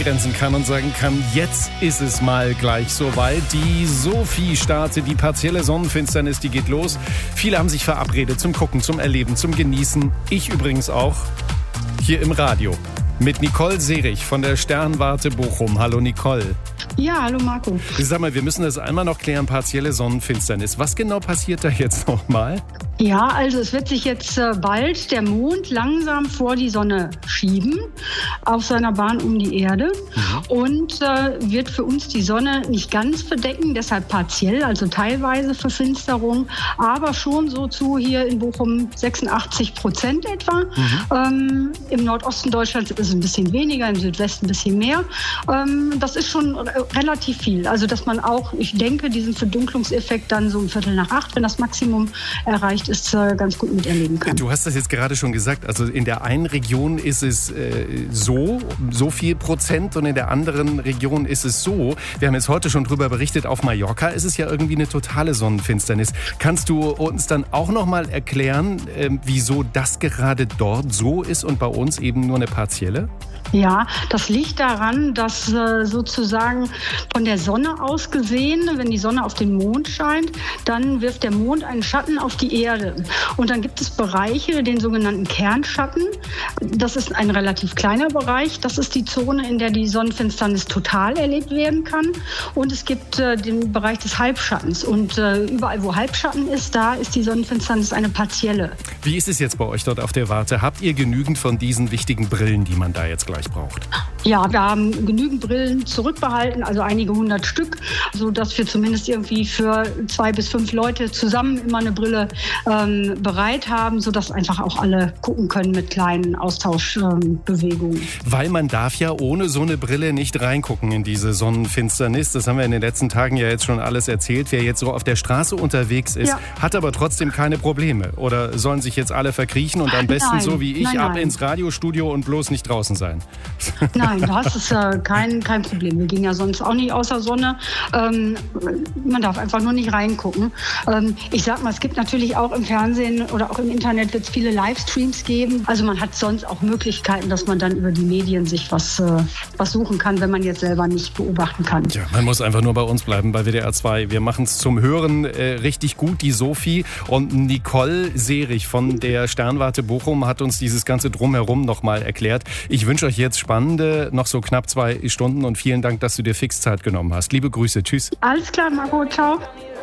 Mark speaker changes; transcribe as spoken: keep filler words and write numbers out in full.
Speaker 1: eingrenzen kann und sagen kann, jetzt ist es mal gleich soweit. Die Sophie startet, die partielle Sonnenfinsternis, die geht los. Viele haben sich verabredet zum Gucken, zum Erleben, zum Genießen. Ich übrigens auch hier im Radio mit Nicole Seerich von der Sternwarte Bochum. Hallo Nicole.
Speaker 2: Ja, hallo Marco.
Speaker 1: Sag mal, wir müssen das einmal noch klären, partielle Sonnenfinsternis. Was genau passiert da jetzt nochmal?
Speaker 2: Ja, also es wird sich jetzt äh, bald der Mond langsam vor die Sonne schieben auf seiner Bahn um die Erde mhm. und äh, wird für uns die Sonne nicht ganz verdecken, deshalb partiell, also teilweise Verfinsterung, aber schon so zu hier in Bochum sechsundachtzig Prozent etwa. Mhm. Ähm, im Nordosten Deutschlands ist es ein bisschen weniger, im Südwesten ein bisschen mehr. Ähm, das ist schon r- relativ viel. Also dass man auch, ich denke, diesen Verdunklungseffekt dann so um Viertel nach acht, wenn das Maximum erreicht ist, ganz gut miterleben kann.
Speaker 1: Du hast das jetzt gerade schon gesagt, also in der einen Region ist es äh, so, so viel Prozent und in der anderen Region ist es so. Wir haben jetzt heute schon drüber berichtet, auf Mallorca ist es ja irgendwie eine totale Sonnenfinsternis. Kannst du uns dann auch noch mal erklären, äh, wieso das gerade dort so ist und bei uns eben nur eine partielle?
Speaker 2: Ja, das liegt daran, dass äh, sozusagen von der Sonne aus gesehen, wenn die Sonne auf den Mond scheint, dann wirft der Mond einen Schatten auf die Erde. Und dann gibt es Bereiche, den sogenannten Kernschatten. Das ist ein relativ kleiner Bereich. Das ist die Zone, in der die Sonnenfinsternis total erlebt werden kann. Und es gibt äh, den Bereich des Halbschattens. Und äh, überall, wo Halbschatten ist, da ist die Sonnenfinsternis eine partielle.
Speaker 1: Wie ist es jetzt bei euch dort auf der Warte? Habt ihr genügend von diesen wichtigen Brillen, die man da jetzt gleich braucht?
Speaker 2: Ja, wir haben genügend Brillen zurückbehalten, also einige hundert Stück, sodass wir zumindest irgendwie für zwei bis fünf Leute zusammen immer eine Brille ähm, bereit haben, sodass einfach auch alle gucken können mit kleinen Austauschbewegungen. Ähm,
Speaker 1: Weil man darf ja ohne so eine Brille nicht reingucken in diese Sonnenfinsternis. Das haben wir in den letzten Tagen ja jetzt schon alles erzählt. Wer jetzt so auf der Straße unterwegs ist, ja. hat aber trotzdem keine Probleme. Oder sollen sich jetzt alle verkriechen und am besten
Speaker 2: nein,
Speaker 1: so wie ich
Speaker 2: nein,
Speaker 1: ab
Speaker 2: nein.
Speaker 1: ins Radiostudio und bloß nicht draußen sein?
Speaker 2: Nein, das ist äh, kein, kein Problem. Wir gehen ja sonst auch nicht außer Sonne. Ähm, man darf einfach nur nicht reingucken. Ähm, ich sag mal, es gibt natürlich auch im Fernsehen oder auch im Internet wird es viele Livestreams geben. Also man hat sonst auch Möglichkeiten, dass man dann über die Medien sich was, äh, was suchen kann, wenn man jetzt selber nicht beobachten kann.
Speaker 1: Ja, man muss einfach nur bei uns bleiben, bei W D R zwei. Wir machen es zum Hören äh, richtig gut. Die Sophie und Nicole Seerich von der Sternwarte Bochum hat uns dieses ganze Drumherum nochmal erklärt. Ich wünsche euch jetzt spannende, noch so knapp zwei Stunden und vielen Dank, dass du dir fix Zeit genommen hast. Liebe Grüße, tschüss.
Speaker 2: Alles klar, Marco, ciao.